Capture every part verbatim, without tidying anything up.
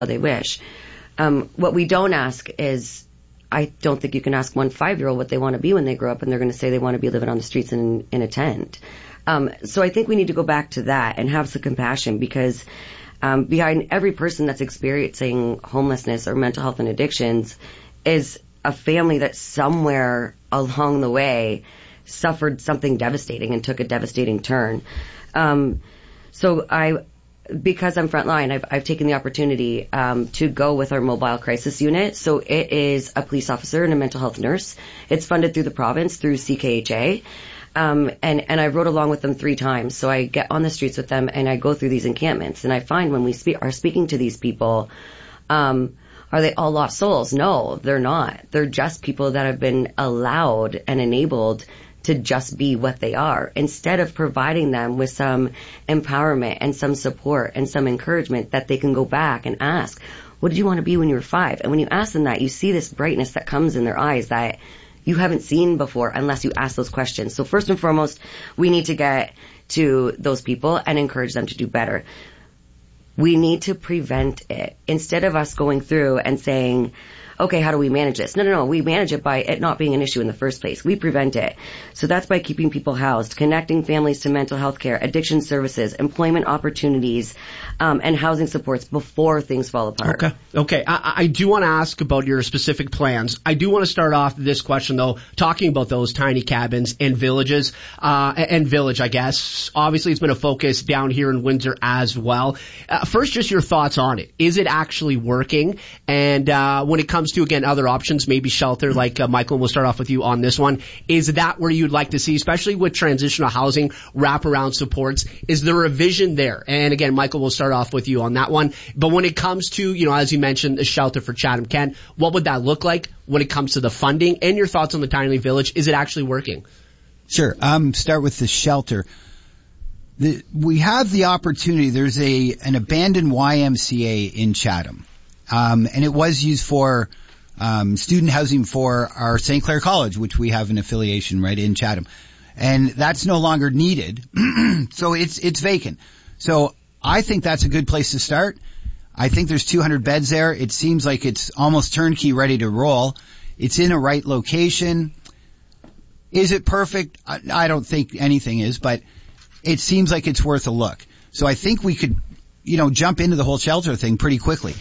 they wish. Um, what we don't ask is, I don't think you can ask one five-year-old what they want to be when they grow up, and they're going to say they want to be living on the streets in, in a tent. Um, so I think we need to go back to that and have some compassion, because um, behind every person that's experiencing homelessness or mental health and addictions is a family that somewhere along the way suffered something devastating and took a devastating turn. Um, so I, because I'm frontline, I've, I've taken the opportunity um, to go with our mobile crisis unit. So it is a police officer and a mental health nurse. It's funded through the province, through C K H A. Um, and, and I rode along with them three times. So I get on the streets with them and I go through these encampments. And I find when we spe- are speaking to these people, um, are they all lost souls? No, they're not. They're just people that have been allowed and enabled to just be what they are, instead of providing them with some empowerment and some support and some encouragement that they can go back and ask, what did you want to be when you were five? And when you ask them that, you see this brightness that comes in their eyes that you haven't seen before unless you ask those questions. So first and foremost, we need to get to those people and encourage them to do better. We need to prevent it. Instead of us going through and saying, okay, how do we manage this? No, no, no. We manage it by it not being an issue in the first place. We prevent it. So that's by keeping people housed, connecting families to mental health care, addiction services, employment opportunities, um, and housing supports before things fall apart. Okay. Okay. I, I do want to ask about your specific plans. I do want to start off this question, though, talking about those tiny cabins and villages, uh, and village, I guess. Obviously, it's been a focus down here in Windsor as well. Uh, first, just your thoughts on it. Is it actually working? And uh, when it comes to, again, other options, maybe shelter, like uh, Michael, we'll start off with you on this one. Is that where you'd like to see, especially with transitional housing, wraparound supports? Is there a vision there? And again, Michael, we'll start off with you on that one. But when it comes to, you know, as you mentioned, a shelter for Chatham-Kent, what would that look like when it comes to the funding? And your thoughts on the tiny village? Is it actually working? Sure. Um, start with the shelter. The, we have the opportunity. There's a an abandoned Y M C A in Chatham. Um, and it was used for um, student housing for our Saint Clair College, which we have an affiliation right in Chatham. And that's no longer needed. So it's it's vacant. So I think that's a good place to start. I think there's two hundred beds there. It seems like it's almost turnkey, ready to roll. It's in a right location. Is it perfect? I, I don't think anything is, but it seems like it's worth a look. So I think we could, you know, jump into the whole shelter thing pretty quickly.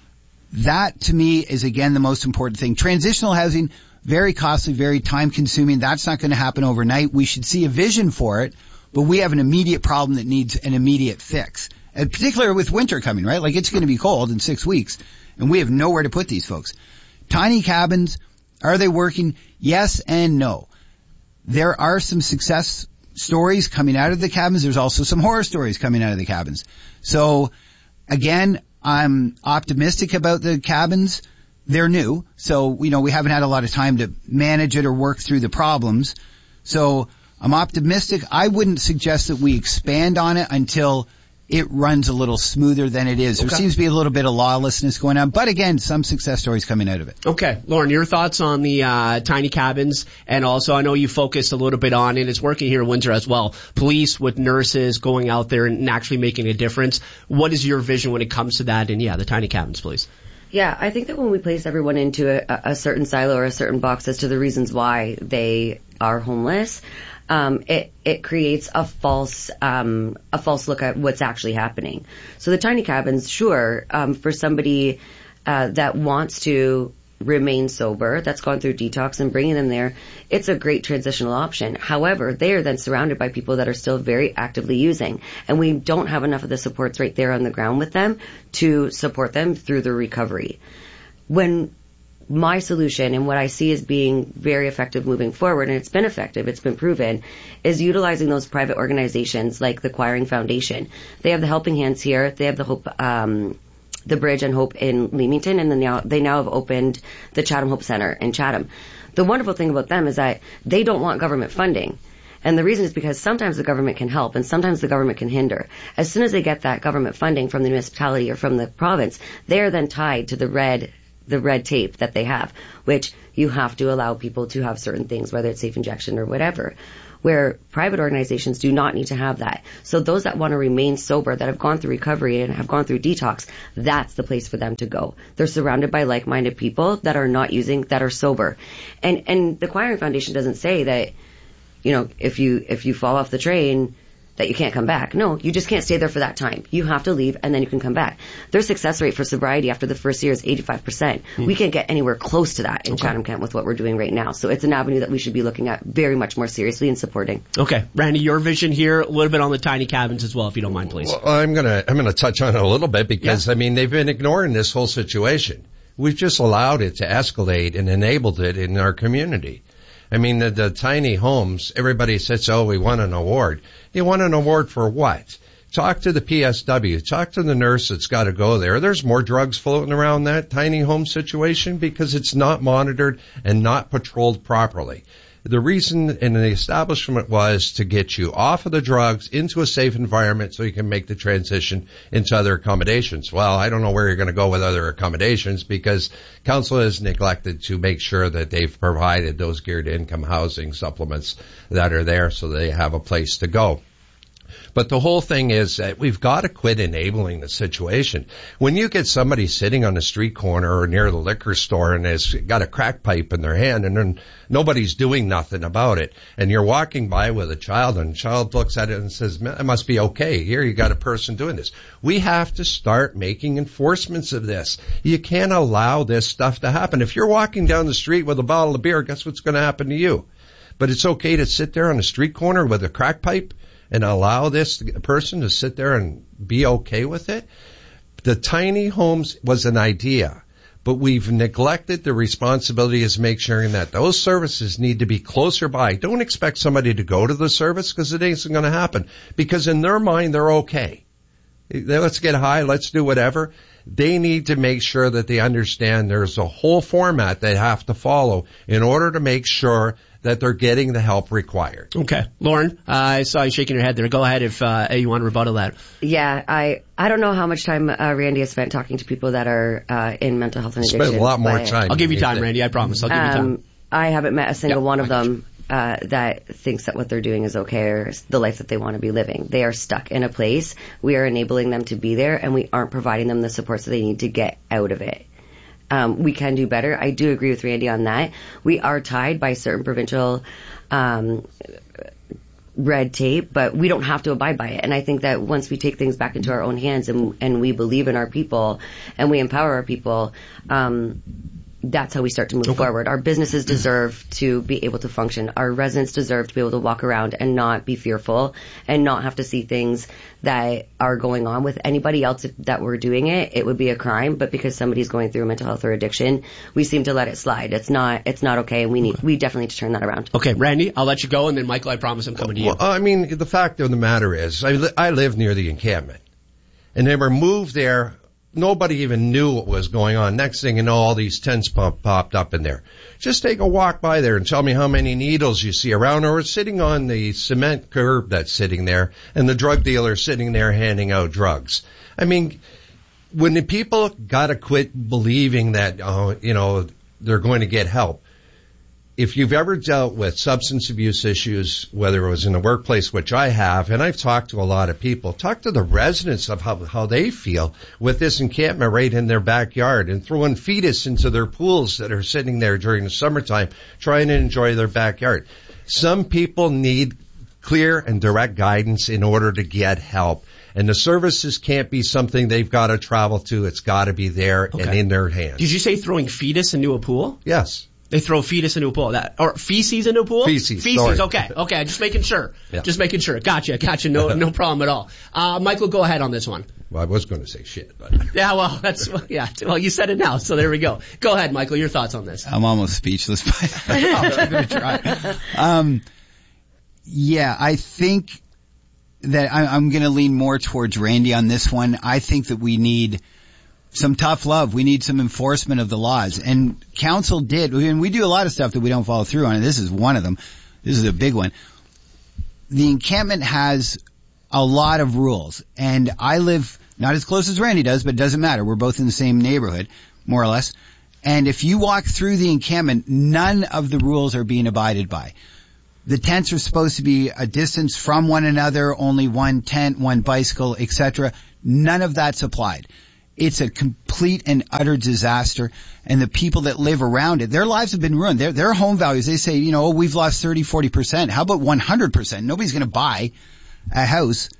That, to me, is, again, the most important thing. Transitional housing, very costly, very time-consuming. That's not going to happen overnight. We should see a vision for it, but we have an immediate problem that needs an immediate fix. And particularly with winter coming, right? Like, it's going to be cold in six weeks, and we have nowhere to put these folks. Tiny cabins, are they working? Yes and no. There are some success stories coming out of the cabins. There's also some horror stories coming out of the cabins. So, again, I'm optimistic about the cabins. They're new, so, you know, we haven't had a lot of time to manage it or work through the problems. So I'm optimistic. I wouldn't suggest that we expand on it until it runs a little smoother than it is. Okay. There seems to be a little bit of lawlessness going on, but again, some success stories coming out of it. Okay. Lauren, your thoughts on the uh tiny cabins, and also I know you focused a little bit on it. It's working here in Windsor as well. Police with nurses going out there and actually making a difference. What is your vision when it comes to that? And yeah, the tiny cabins, please. Yeah, I think that when we place everyone into a, a certain silo or a certain box as to the reasons why they are homeless, Um, it, it creates a false, um, a false look at what's actually happening. So the tiny cabins, sure, um, for somebody, uh, that wants to remain sober, that's gone through detox, and bringing them there, it's a great transitional option. However, they are then surrounded by people that are still very actively using, and we don't have enough of the supports right there on the ground with them to support them through the recovery. When my solution, and what I see as being very effective moving forward, and it's been effective, it's been proven, is utilizing those private organizations like the Choiring Foundation. They have the Helping Hands here. They have the Hope, um, the Bridge and Hope in Leamington, and then now, they now have opened the Chatham Hope Center in Chatham. The wonderful thing about them is that they don't want government funding. And the reason is because sometimes the government can help and sometimes the government can hinder. As soon as they get that government funding from the municipality or from the province, they are then tied to the red the red tape that they have, which you have to allow people to have certain things, whether it's safe injection or whatever. where private organizations do not need to have that. So those that want to remain sober, that have gone through recovery and have gone through detox, that's the place for them to go. They're surrounded by like-minded people that are not using, that are sober. And, and the Acquiring Foundation doesn't say that, you know, if you, if you fall off the train, that you can't come back. No, you just can't stay there for that time. You have to leave and then you can come back. Their success rate for sobriety after the first year is eighty-five percent. Mm. We can't get anywhere close to that in okay. Chatham-Kent with what we're doing right now. So it's an avenue that we should be looking at very much more seriously and supporting. Okay. Randy, your vision here, a little bit on the tiny cabins as well, if you don't mind, please. Well, I'm gonna, I'm gonna touch on it a little bit because, yeah. I mean, they've been ignoring this whole situation. We've just allowed it to escalate and enabled it in our community. I mean, the, the tiny homes, everybody says, oh, we won an award. You won an award for what? Talk to the P S W. Talk to the nurse that's got to go there. There's more drugs floating around that tiny home situation because it's not monitored and not patrolled properly. The reason in the establishment was to get you off of the drugs into a safe environment so you can make the transition into other accommodations. Well, I don't know where you're going to go with other accommodations because council has neglected to make sure that they've provided those geared income housing supplements that are there so they have a place to go. But the whole thing is that we've got to quit enabling the situation. When you get somebody sitting on the street corner or near the liquor store and has got a crack pipe in their hand and then nobody's doing nothing about it, and you're walking by with a child and the child looks at it and says, it must be okay. Here you got a person doing this. We have to start making enforcements of this. You can't allow this stuff to happen. If you're walking down the street with a bottle of beer, guess what's going to happen to you? But it's okay to sit there on the street corner with a crack pipe and allow this person to sit there and be okay with it? The tiny homes was an idea, but we've neglected the responsibility of making sure that those services need to be closer by. Don't expect somebody to go to the service because it ain't going to happen. Because in their mind, they're okay. Let's get high, let's do whatever. They need to make sure that they understand there's a whole format they have to follow in order to make sure that they're getting the help required. Okay. Lauren, uh, I saw you shaking your head there. Go ahead if uh, you want to rebuttal that. Yeah, I I don't know how much time uh, Randy has spent talking to people that are uh, in mental health and addiction. Spent a lot more time. I'll give you time, Randy. I promise. I'll give you time. Um, I haven't met a single yep. one of them uh, that thinks that what they're doing is okay or the life that they want to be living. They are stuck in a place. We are enabling them to be there, and we aren't providing them the supports that they need to get out of it. Um, we can do better. I do agree with Randy on that. We are tied by certain provincial um, red tape, but we don't have to abide by it. And I think that once we take things back into our own hands and, and we believe in our people and we empower our people, um, that's how we start to move okay. forward. Our businesses deserve to be able to function. Our residents deserve to be able to walk around and not be fearful and not have to see things that are going on with anybody else. If that were doing it, it would be a crime. But because somebody's going through mental health or addiction, we seem to let it slide. It's not, it's not okay. And we need, we definitely need to turn that around. Okay, Randy, I'll let you go. And then Michael, I promise I'm coming well, to you. Well, I mean, the fact of the matter is I, li- I live near the encampment and they were moved there. Nobody even knew what was going on. Next thing you know, all these tents pop, popped up in there. Just take a walk by there and tell me how many needles you see around or sitting on the cement curb that's sitting there and the drug dealer sitting there handing out drugs. I mean, when the people gotta quit believing that, oh, you know, they're going to get help. If you've ever dealt with substance abuse issues, whether it was in the workplace, which I have, and I've talked to a lot of people, talk to the residents of how, how they feel with this encampment right in their backyard and throwing fetus into their pools that are sitting there during the summertime trying to enjoy their backyard. Some people need clear and direct guidance in order to get help. And the services can't be something they've got to travel to. It's got to be there okay. and in their hands. Did you say throwing fetus into a pool? Yes. They throw fetus into a pool. That, or feces into a pool? Feces. Feces, sorry. okay. Okay, just making sure. Yeah. Just making sure. Gotcha, gotcha. No, no problem at all. Uh, Michael, go ahead on this one. Well, I was going to say shit, but. Yeah, well, that's, yeah. Well, you said it now, so there we go. Go ahead, Michael, your thoughts on this. I'm almost speechless, but I'll give it a try. Um, yeah, I think that I, I'm going to lean more towards Randy on this one. I think that we need some tough love. We need some enforcement of the laws. And council did, and we do a lot of stuff that we don't follow through on, and this is one of them. This is a big one. The encampment has a lot of rules, and I live not as close as Randy does, but it doesn't matter. We're both in the same neighborhood, more or less. And if you walk through the encampment, none of the rules are being abided by. The tents are supposed to be a distance from one another, only one tent, one bicycle, et cetera. None of that's applied. It's a complete and utter disaster, and the people that live around it, their lives have been ruined. Their, their home values, they say, you know, oh, we've lost thirty, forty percent. How about one hundred percent? Nobody's going to buy a house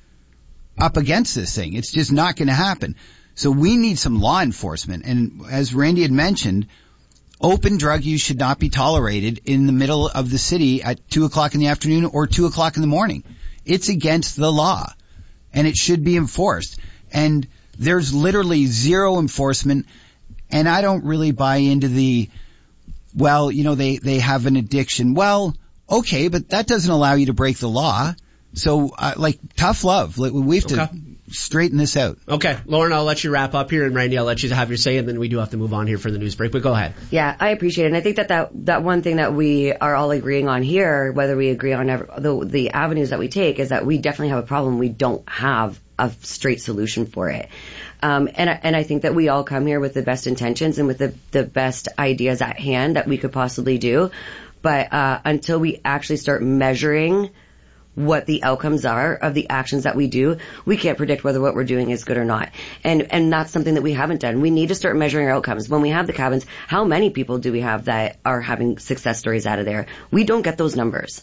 up against this thing. It's just not going to happen. So we need some law enforcement. And as Randy had mentioned, open drug use should not be tolerated in the middle of the city at two o'clock in the afternoon or two o'clock in the morning. It's against the law, and it should be enforced. And there's literally zero enforcement, and I don't really buy into the, well, you know, they, they have an addiction. Well, okay, but that doesn't allow you to break the law. So, uh, like, tough love. We have to okay. straighten this out. Okay. Lauren, I'll let you wrap up here, and Randy, I'll let you have your say, and then we do have to move on here for the news break, but go ahead. Yeah, I appreciate it. And I think that that, that one thing that we are all agreeing on here, whether we agree on every, the, the avenues that we take, is that we definitely have a problem. We don't have a straight solution for it. Um, and, and I think that we all come here with the best intentions and with the, the best ideas at hand that we could possibly do. But uh, until we actually start measuring what the outcomes are of the actions that we do, we can't predict whether what we're doing is good or not. And and that's something that we haven't done. We need to start measuring our outcomes. When we have the cabins, how many people do we have that are having success stories out of there? We don't get those numbers.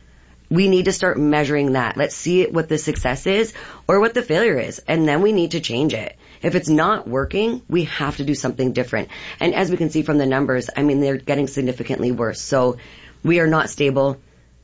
We need to start measuring that. Let's see what the success is or what the failure is, and then we need to change it. If it's not working, we have to do something different. And as we can see from the numbers, I mean, they're getting significantly worse. So we are not stable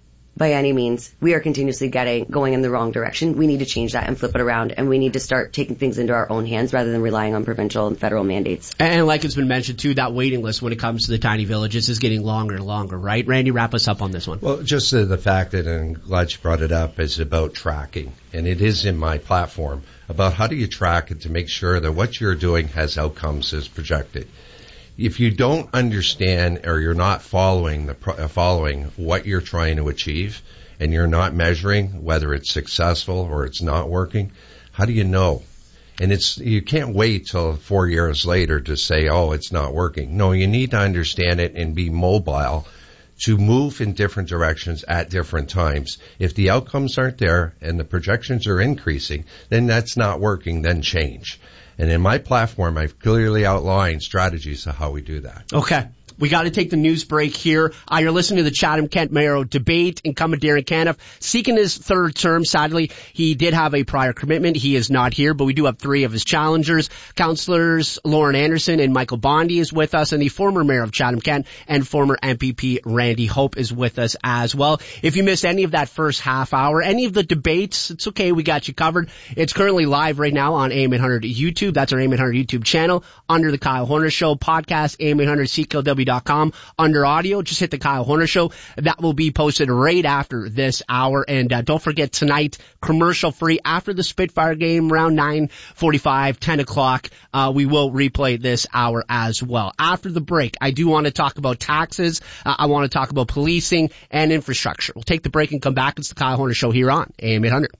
by any means. We are continuously getting going in the wrong direction. We need to change that and flip it around, and we need to start taking things into our own hands rather than relying on provincial and federal mandates. And like it's been mentioned too, that waiting list when it comes to the tiny villages is getting longer and longer, right? Randy, wrap us up on this one. Well, just uh, the fact that, and I'm glad you brought it up, is about tracking. And it is in my platform about how do you track it to make sure that what you're doing has outcomes as projected. If you don't understand or you're not following the uh, following what you're trying to achieve, and you're not measuring whether it's successful or it's not working, how do you know? And it's you can't wait till four years later to say, oh, it's not working. No, you need to understand it and be mobile to move in different directions at different times. If the outcomes aren't there and the projections are increasing, then that's not working, then change. And in my platform, I've clearly outlined strategies of how we do that. Okay. We got to take the news break here. Uh, you're listening to the Chatham-Kent mayoral debate. Incumbent Darren Caniff seeking his third term. Sadly, he did have a prior commitment. He is not here, but we do have three of his challengers. Councillors Lauren Anderson and Michael Bondi is with us, and the former mayor of Chatham-Kent and former M P P Randy Hope is with us as well. If you missed any of that first half hour, any of the debates, it's okay. We got you covered. It's currently live right now on A M eight hundred YouTube. That's our A M eight hundred YouTube channel under the Kyle Horner Show podcast, A M eight hundred C K L W dot com under audio. Just hit the Kyle Horner Show. That will be posted right after this hour. And uh, don't forget tonight, commercial free after the Spitfire game around nine forty-five, ten o'clock. Uh, we will replay this hour as well. After the break, I do want to talk about taxes. Uh, I want to talk about policing and infrastructure. We'll take the break and come back. It's the Kyle Horner Show here on A M eight hundred.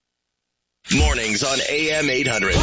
Mornings on A M eight hundred.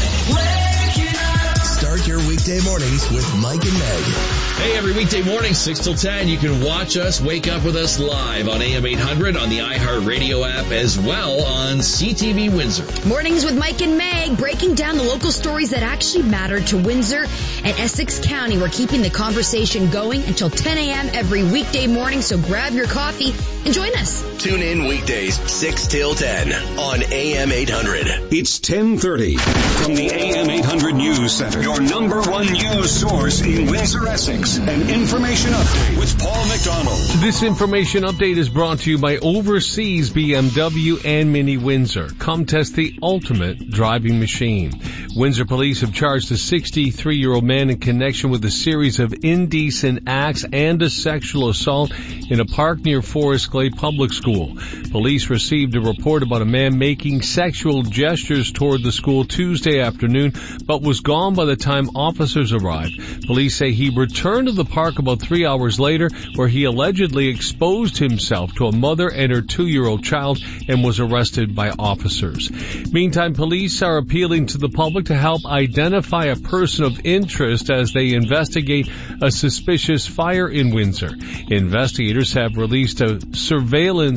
Start your weekday mornings with Mike and Meg. Hey, every weekday morning, six till ten, you can watch us, wake up with us live on A M eight hundred on the iHeartRadio app, as well on C T V Windsor. Mornings with Mike and Meg, breaking down the local stories that actually matter to Windsor and Essex County. We're keeping the conversation going until ten a.m. every weekday morning, so grab your coffee and join us. Tune in weekdays, six till ten on A M eight hundred. It's ten thirty from the A M eight hundred News Center, your number one news source in Windsor, Essex. An information update with Paul McDonald. This information update is brought to you by Overseas B M W and Mini Windsor. Come test the ultimate driving machine. Windsor police have charged a sixty-three-year-old man in connection with a series of indecent acts and a sexual assault in a park near Forest Glade Public School. Police received a report about a man making sexual gestures toward the school Tuesday afternoon, but was gone by the time officers arrived. Police say he returned to the park about three hours later, where he allegedly exposed himself to a mother and her two-year-old child and was arrested by officers. Meantime, police are appealing to the public to help identify a person of interest as they investigate a suspicious fire in Windsor. Investigators have released a surveillance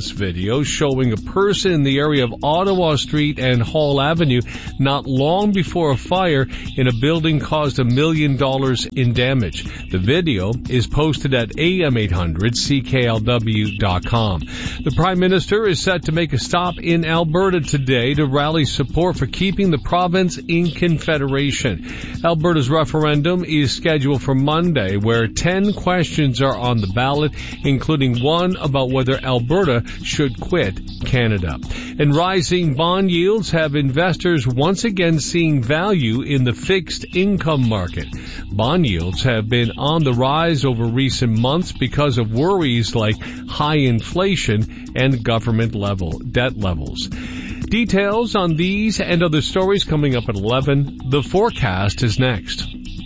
surveillance video showing a person in the area of Ottawa Street and Hall Avenue not long before a fire in a building caused a million dollars in damage. The video is posted at A M eight hundred C K L W dot com. The Prime Minister is set to make a stop in Alberta today to rally support for keeping the province in Confederation. Alberta's referendum is scheduled for Monday, where ten questions are on the ballot, including one about whether Alberta should quit Canada. And rising bond yields have investors once again seeing value in the fixed income market. Bond yields have been on the rise over recent months because of worries like high inflation and government level debt levels. Details on these and other stories coming up at eleven. The forecast is next.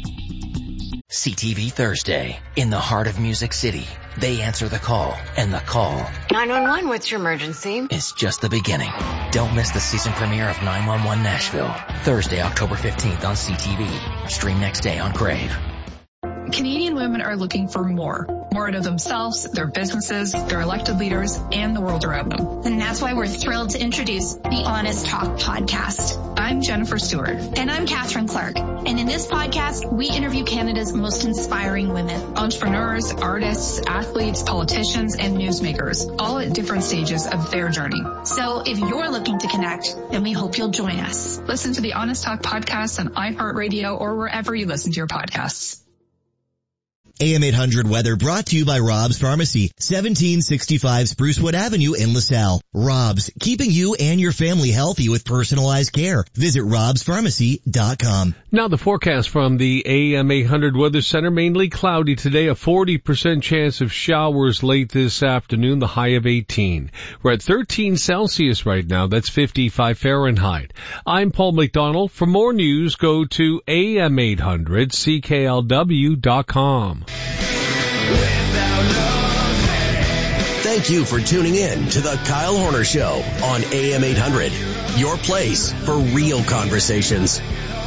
C T V Thursday. In the heart of Music City, they answer the call, and the call nine one one, what's your emergency? Is just the beginning. Don't miss the season premiere of nine one one Nashville. Thursday, October fifteenth on C T V. Stream next day on Crave. Canadian women are looking for more. More out of themselves, their businesses, their elected leaders, and the world around them. And that's why we're thrilled to introduce the Honest Talk podcast. I'm Jennifer Stewart. And I'm Catherine Clark. And in this podcast, we interview Canada's most inspiring women. Entrepreneurs, artists, athletes, politicians, and newsmakers, all at different stages of their journey. So if you're looking to connect, then we hope you'll join us. Listen to the Honest Talk podcast on iHeartRadio or wherever you listen to your podcasts. A M eight hundred weather brought to you by Rob's Pharmacy, seventeen sixty-five Sprucewood Avenue in LaSalle. Rob's, keeping you and your family healthy with personalized care. Visit robs pharmacy dot com. Now the forecast from the A M eight hundred Weather Center, mainly cloudy today, a forty percent chance of showers late this afternoon, the high of eighteen. We're at thirteen Celsius right now, that's fifty-five Fahrenheit. I'm Paul McDonald. For more news, go to A M eight hundred C K L W dot com. Thank you for tuning in to the Kyle Horner Show on A M eight hundred, your place for real conversations.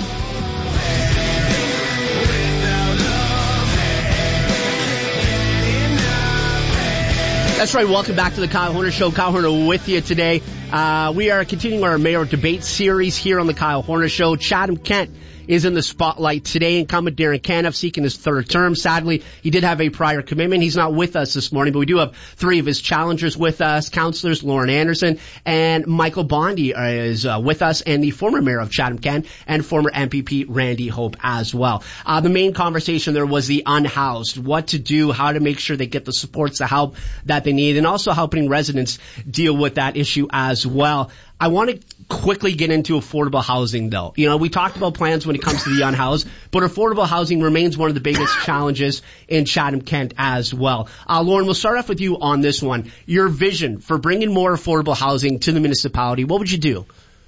That's right. Welcome back to the Kyle Horner Show. Kyle Horner with you today. Uh, we are continuing our mayor debate series here on the Kyle Horner Show. Chatham Kent is in the spotlight today. Incumbent Darren Caniff seeking his third term. Sadly, he did have a prior commitment. He's not with us this morning, but we do have three of his challengers with us. Councillors Lauren Anderson and Michael Bondi is uh, with us, and the former mayor of Chatham Kent and former M P P Randy Hope as well. Uh, the main conversation there was the unhoused, what to do, how to make sure they get the supports, the help that they need, and also helping residents deal with that issue as well. I want to quickly get into affordable housing, though. You know, we talked about plans when it comes to the unhoused, but affordable housing remains one of the biggest challenges in Chatham Kent as well. Uh, Lauren, we'll start off with you on this one. Your vision for bringing more affordable housing to the municipality, what would you do?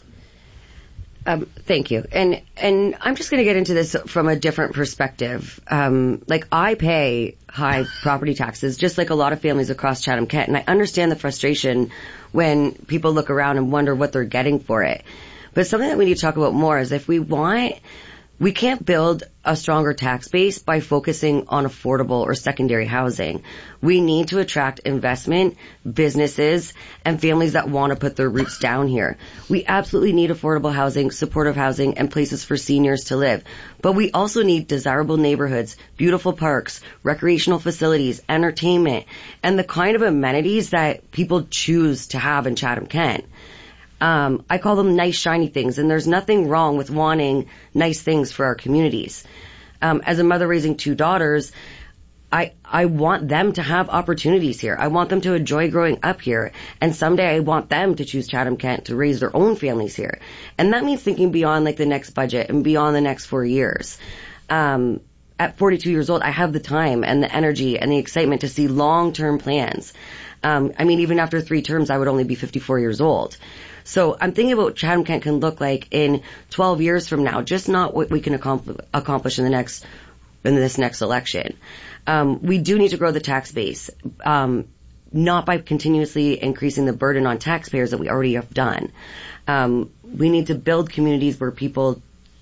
Um, thank you. And, and I'm just going to get into this from a different perspective. Um, like I pay high property taxes, just like a lot of families across Chatham Kent. And I understand the frustration when people look around and wonder what they're getting for it. But something that we need to talk about more is if we want, we can't build a stronger tax base by focusing on affordable or secondary housing. We need to attract investment, businesses, and families that want to put their roots down here. We absolutely need affordable housing, supportive housing, and places for seniors to live. But we also need desirable neighborhoods, beautiful parks, recreational facilities, entertainment, and the kind of amenities that people choose to have in Chatham Kent. Um, I call them nice, shiny things, and there's nothing wrong with wanting nice things for our communities. Um, as a mother raising two daughters, I, I want them to have opportunities here. I want them to enjoy growing up here, and someday I want them to choose Chatham Kent to raise their own families here. And that means thinking beyond like the next budget and beyond the next four years. Um, at forty-two years old, I have the time and the energy and the excitement to see long-term plans. Um, I mean, even after three terms, I would only be fifty-four years old. So I'm thinking about what Chatham Kent can look like in twelve years from now, just not what we can accompl- accomplish in the next, in this next election. Um, we do need to grow the tax base, um, not by continuously increasing the burden on taxpayers that we already have done. Um, we need to build communities where people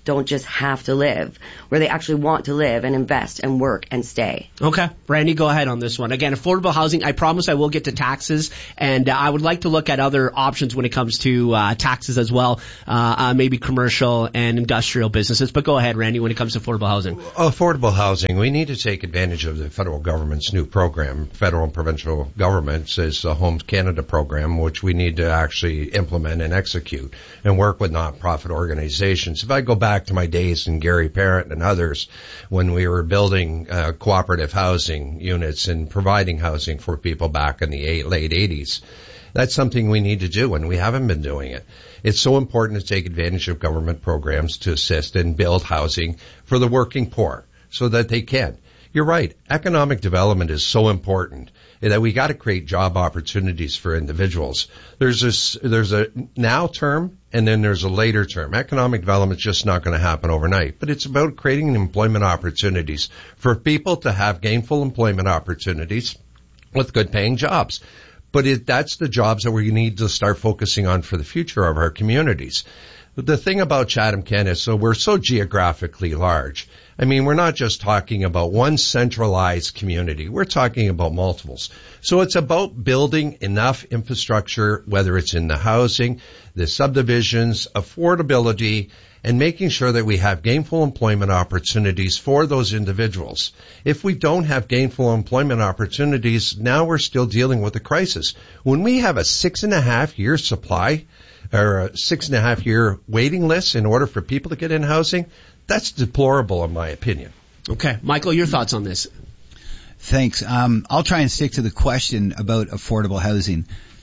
don't just have to live, where they actually want to live and invest and work and stay. Okay. Randy, go ahead on this one. Again, affordable housing, I promise I will get to taxes, and uh, I would like to look at other options when it comes to uh, taxes as well, uh, uh, maybe commercial and industrial businesses. But go ahead, Randy, when it comes to affordable housing. Affordable housing, we need to take advantage of the federal government's new program. Federal and provincial governments is the Homes Canada program, which we need to actually implement and execute and work with nonprofit organizations. If I go back to my days in Gary Parent and others, when we were building uh, cooperative housing units and providing housing for people back in the eight, late eighties, that's something we need to do, and we haven't been doing it. It's so important to take advantage of government programs to assist and build housing for the working poor so that they can. You're right. Economic development is so important that we got to create job opportunities for individuals. There's this, there's a now term and then there's a later term. Economic development is just not going to happen overnight, but it's about creating employment opportunities for people to have gainful employment opportunities with good paying jobs. But it, that's the jobs that we need to start focusing on for the future of our communities. The thing about Chatham-Kent is, so we're so geographically large. I mean, we're not just talking about one centralized community. We're talking about multiples. So it's about building enough infrastructure, whether it's in the housing, the subdivisions, affordability, and making sure that we have gainful employment opportunities for those individuals. If we don't have gainful employment opportunities, now we're still dealing with a crisis. When we have a six and a half year supply, or a six and a half year waiting list in order for people to get in housing, that's deplorable in my opinion. Okay. Michael, your thoughts on this? Thanks. Um, I'll try and stick to the question about affordable housing.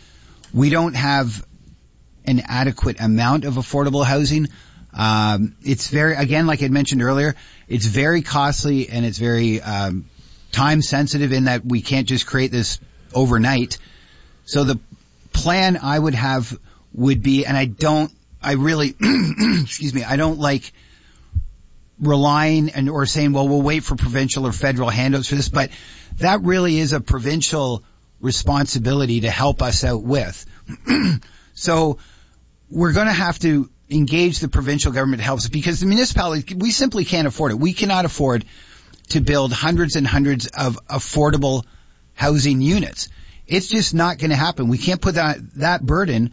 We don't have an adequate amount of affordable housing. Um, it's very, again, like I mentioned earlier, it's very costly and it's very um, time sensitive in that we can't just create this overnight. So the plan I would have would be, and I don't, I really, excuse me, I don't like relying and or saying, well, we'll wait for provincial or federal handouts for this, but that really is a provincial responsibility to help us out with. So we're going to have to engage the provincial government to help us because the municipality, we simply can't afford it. We cannot afford to build hundreds and hundreds of affordable housing units. It's just not going to happen. We can't put that, that burden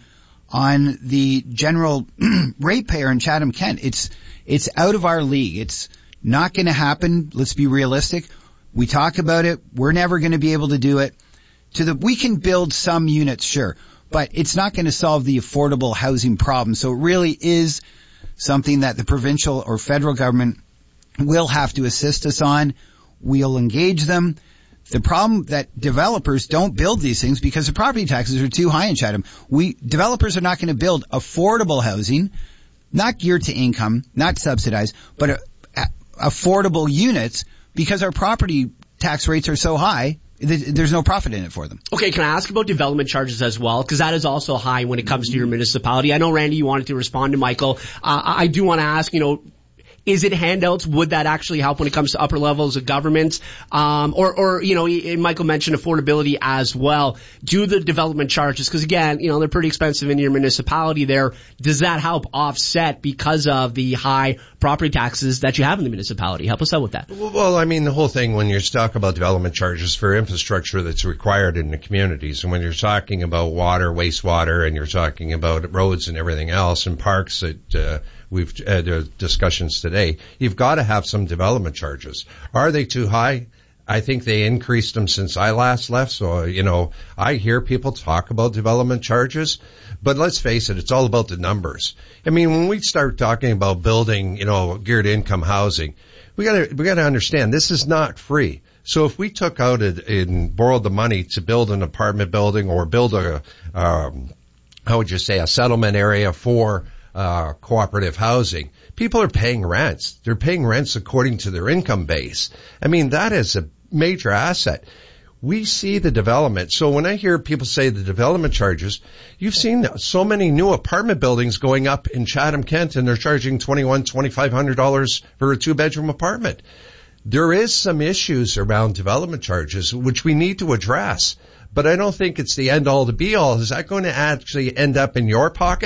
on the general ratepayer in Chatham-Kent. It's, it's out of our league. It's not going to happen. Let's be realistic. We talk about it. We're never going to be able to do it. To the, we can build some units, sure, but it's not going to solve the affordable housing problem. So it really is something that the provincial or federal government will have to assist us on. We'll engage them. The problem that developers don't build these things because the property taxes are too high in Chatham. We, developers are not going to build affordable housing, not geared to income, not subsidized, but a, a, affordable units because our property tax rates are so high. There's no profit in it for them. Okay, can I ask about development charges as well? Because that is also high when it comes to your municipality. I know, Randy, you wanted to respond to Michael. Uh, I do want to ask, you know, is it handouts? Would that actually help when it comes to upper levels of government? Um, or, or, you know, Michael mentioned affordability as well. Do the development charges, because again, you know, they're pretty expensive in your municipality there. Does that help offset because of the high property taxes that you have in the municipality? Help us out with that. Well, I mean, the whole thing when you talk about development charges for infrastructure that's required in the communities, and when you're talking about water, wastewater, and you're talking about roads and everything else, and parks that, uh, we've had uh, discussions today, you've got to have some development charges. Are they too high? I think they increased them since I last left. So, you know, I hear people talk about development charges, but let's face it, it's all about the numbers. I mean, when we start talking about building, you know, geared income housing, we gotta, we gotta understand this is not free. So if we took out it and borrowed the money to build an apartment building or build a, um, how would you say, a settlement area for Uh, cooperative housing, people are paying rents. They're paying rents according to their income base. I mean, that is a major asset. We see the development. So when I hear people say the development charges, you've seen so many new apartment buildings going up in Chatham-Kent and they're charging twenty-one hundred dollars, twenty-five hundred dollars for a two-bedroom apartment. There is some issues around development charges which we need to address, but I don't think it's the end-all to be-all. Is that going to actually end up in your pocket?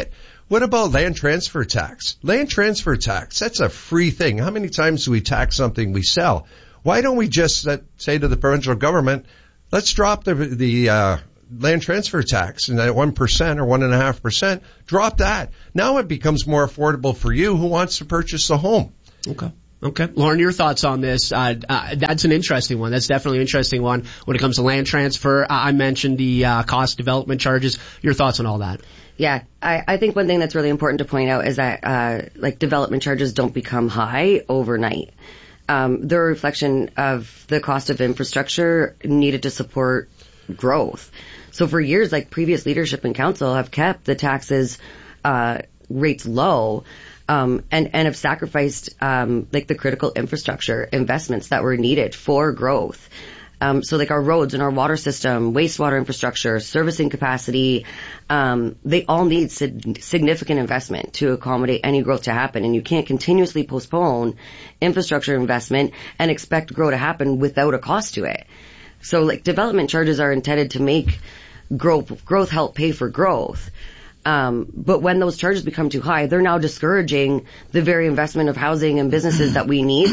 What about land transfer tax? Land transfer tax, that's a free thing. How many times do we tax something we sell? Why don't we just uh, say to the provincial government, let's drop the, the, uh, land transfer tax and that one percent or one and a half percent, drop that. Now it becomes more affordable for you who wants to purchase a home. Okay. Okay. Lauren, your thoughts on this? Uh, uh, that's an interesting one. That's definitely an interesting one when it comes to land transfer. Uh, I mentioned the uh, cost development charges. Your thoughts on all that? Yeah, I, I think one thing that's really important to point out is that, uh, like development charges don't become high overnight. Um, they're a reflection of the cost of infrastructure needed to support growth. So for years, like previous leadership in council have kept the taxes, uh, rates low, um, and, and have sacrificed, um, like the critical infrastructure investments that were needed for growth. Um, so like our roads and our water system, wastewater infrastructure, servicing capacity, um, they all need sig- significant investment to accommodate any growth to happen. And you can't continuously postpone infrastructure investment and expect growth to happen without a cost to it. So like development charges are intended to make growth, growth help pay for growth. Um, but when those charges become too high, they're now discouraging the very investment of housing and businesses that we need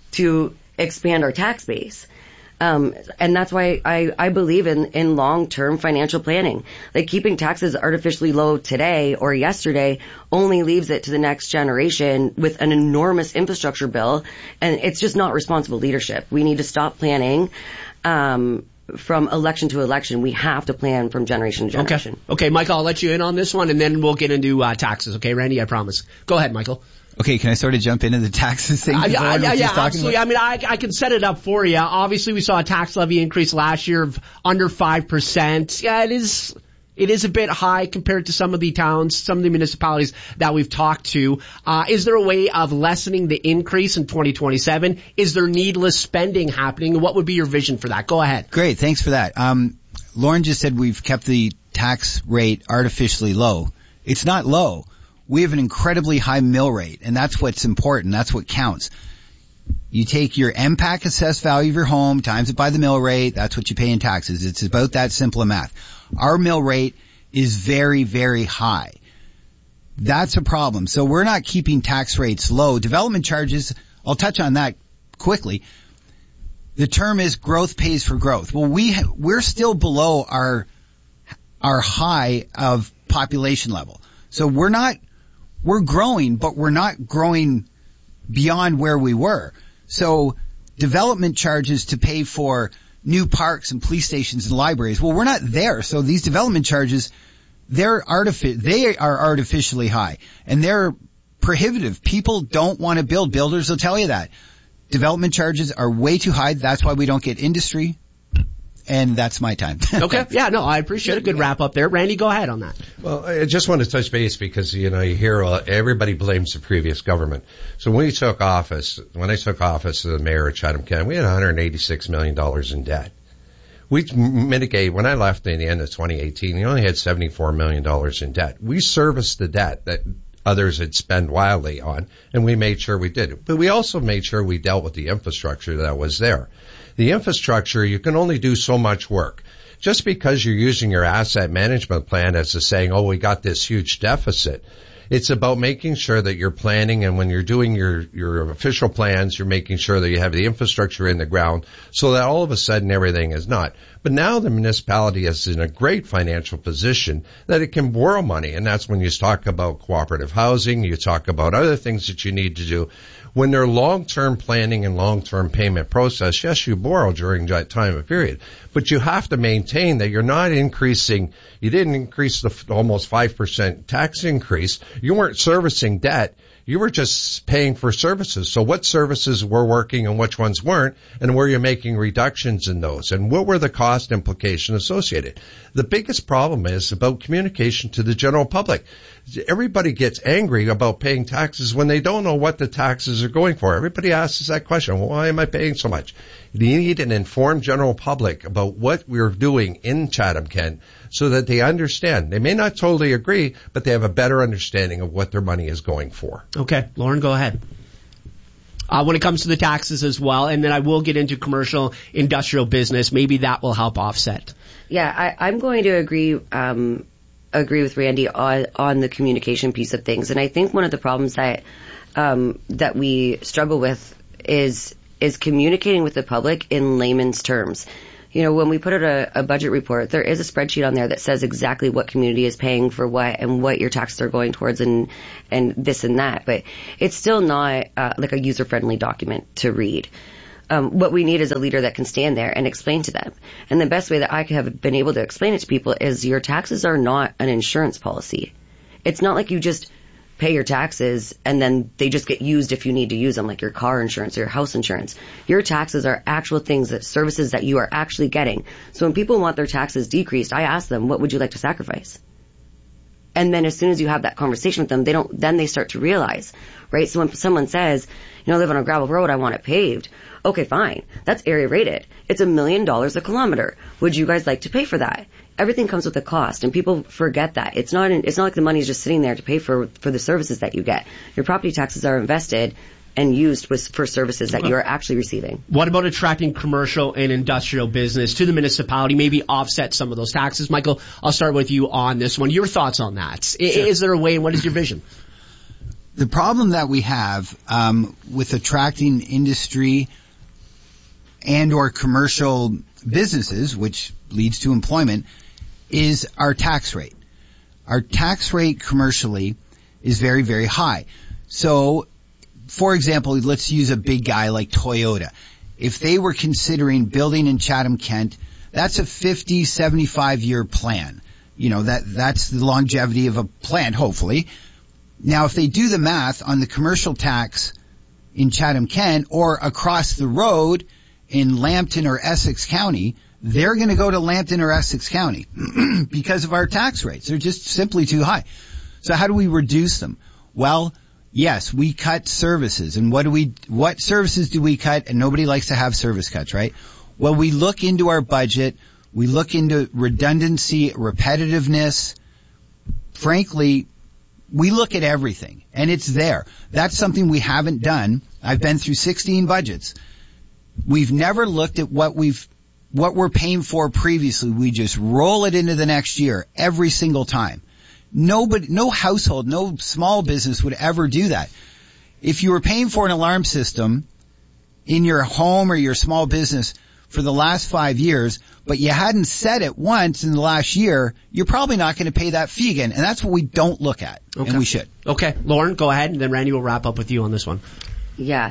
to expand our tax base. Um, and that's why I, I believe in, in long-term financial planning. Like keeping taxes artificially low today or yesterday only leaves it to the next generation with an enormous infrastructure bill. And it's just not responsible leadership. We need to stop planning, um, from election to election. We have to plan from generation to generation. Okay. Okay, Michael, I'll let you in on this one and then we'll get into, uh, taxes. Okay, Randy, I promise. Go ahead, Michael. Okay, can I sort of jump into the taxes thing? Uh, yeah, yeah, yeah absolutely. About? I mean, I, I can set it up for you. Obviously, we saw a tax levy increase last year of under five percent. Yeah, it is, it is a bit high compared to some of the towns, some of the municipalities that we've talked to. Uh, is there a way of lessening the increase in twenty twenty-seven? Is there needless spending happening? What would be your vision for that? Go ahead. Great, thanks for that. Um, Lauren just said we've kept the tax rate artificially low. It's not low. We have an incredibly high mill rate, and that's what's important. That's what counts. You take your M PAC assessed value of your home, times it by the mill rate, that's what you pay in taxes. It's about that simple of math. Our mill rate is very, very high. That's a problem. So we're not keeping tax rates low. Development charges, I'll touch on that quickly. The term is growth pays for growth. Well, we, we're still below our, our high of population level. So we're not, we're growing, but we're not growing beyond where we were. So development charges to pay for new parks and police stations and libraries, well, we're not there. So these development charges, they're artific- they are artificially high and they're prohibitive. People don't want to build. Builders will tell you that. Development charges are way too high. That's why we don't get industry. And that's my time. Okay. Yeah, no, I appreciate it. Good wrap up there. Randy, go ahead on that. Well, I just want to touch base because, you know, you hear uh, everybody blames the previous government. So when we took office, when I took office as the mayor of Chatham County, we had one hundred eighty-six million dollars in debt. We mitigate, when I left in the end of twenty eighteen, we only had seventy-four million dollars in debt. We serviced the debt that others had spent wildly on, and we made sure we did it. But we also made sure we dealt with the infrastructure that was there. The infrastructure, you can only do so much work. Just because you're using your asset management plan as a saying, oh, we got this huge deficit. It's about making sure that you're planning, and when you're doing your, your official plans, you're making sure that you have the infrastructure in the ground so that all of a sudden everything is not. But now the municipality is in a great financial position that it can borrow money, and that's when you talk about cooperative housing, you talk about other things that you need to do. When they're long-term planning and long-term payment process, yes, you borrow during that time of period, but you have to maintain that you're not increasing, you didn't increase the almost five percent tax increase, you weren't servicing debt, you were just paying for services. So what services were working and which ones weren't, and were you making reductions in those, and what were the cost implications associated? The biggest problem is about communication to the general public. Everybody gets angry about paying taxes when they don't know what the taxes are going for. Everybody asks that question, well, why am I paying so much? You need an informed general public about what we're doing in Chatham-Kent so that they understand. They may not totally agree, but they have a better understanding of what their money is going for. Okay, Lauren, go ahead. Uh, when it comes to the taxes as well, and then I will get into commercial, industrial business, maybe that will help offset. Yeah, I, I'm going to agree, um, agree with Randy on, on the communication piece of things. And I think one of the problems that, um, that we struggle with is, is communicating with the public in layman's terms. You know, when we put out a, a budget report, there is a spreadsheet on there that says exactly what community is paying for what and what your taxes are going towards and, and this and that. But it's still not uh, like a user-friendly document to read. Um, what we need is a leader that can stand there and explain to them. And the best way that I have been able to explain it to people is your taxes are not an insurance policy. It's not like you just pay your taxes and then they just get used if you need to use them, like your car insurance or your house insurance. Your taxes are actual things, that services that you are actually getting. So when people want their taxes decreased, I ask them, what would you like to sacrifice? And then as soon as you have that conversation with them, they don't, then they start to realize, right? So when someone says, you know, I live on a gravel road, I want it paved. Okay, fine. That's area rated. It's a million dollars a kilometer. Would you guys like to pay for that? Everything comes with a cost, and people forget that. It's not, it's not like the money's just sitting there to pay for, for the services that you get. Your property taxes are invested and used with, for services that you are actually receiving. What about attracting commercial and industrial business to the municipality, maybe offset some of those taxes? Michael, I'll start with you on this one. Your thoughts on that? Sure. Is there a way, and what is your vision? The problem that we have um, with attracting industry and or commercial businesses, which leads to employment, is our tax rate. Our tax rate commercially is very, very high. So, for example, let's use a big guy like Toyota. If they were considering building in Chatham-Kent, that's a fifty, seventy-five year plan. You know, that that's the longevity of a plan, hopefully. Now, if they do the math on the commercial tax in Chatham-Kent or across the road in Lambton or Essex County, they're going to go to Lambton or Essex County because of our tax rates. They're just simply too high. So how do we reduce them? Well, yes, we cut services. And what do we, what services do we cut? And nobody likes to have service cuts, right? Well, we look into our budget. We look into redundancy, repetitiveness. Frankly, we look at everything, and it's there. That's something we haven't done. I've been through sixteen budgets. We've never looked at what we've, what we're paying for previously. We just roll it into the next year every single time. Nobody, no household, no small business would ever do that. If you were paying for an alarm system in your home or your small business for the last five years, but you hadn't set it once in the last year, you're probably not going to pay that fee again. And that's what we don't look at. Okay. And we should. Okay. Lauren, go ahead, and then Randy will wrap up with you on this one. Yeah.